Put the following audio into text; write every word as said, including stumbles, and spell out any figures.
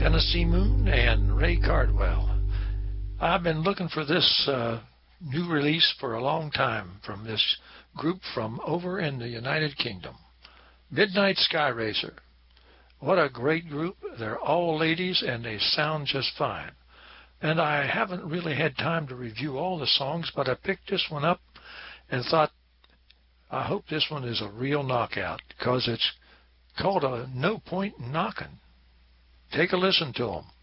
Tennessee Moon and Ray Cardwell. I've been looking for this uh, new release for a long time from this group from over in the United Kingdom. Midnight Sky Racer. What a great group. They're all ladies and they sound just fine. And I haven't really had time to review all the songs, but I picked this one up and thought, I hope this one is a real knockout, because it's called a No Point Knockin'. Take a listen to them.